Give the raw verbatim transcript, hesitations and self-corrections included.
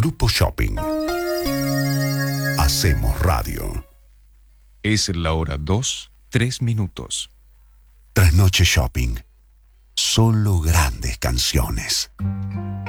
Grupo Shopping. Hacemos radio. Es la hora dos, tres minutos. Trasnoche Shopping. Solo grandes canciones.